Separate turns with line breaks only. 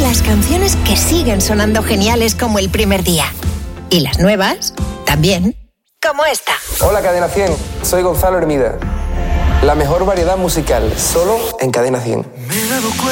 las canciones que siguen sonando geniales como el primer día. Y las nuevas, también, como esta.
Hola Cadena 100, soy Gonzalo Hermida. La mejor variedad musical, solo en Cadena 100.